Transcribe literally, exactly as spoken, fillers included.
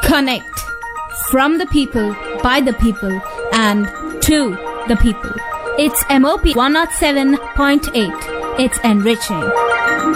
Connect. From the people, by the people, and to the people. It's M O P one oh seven point eight. It's enriching.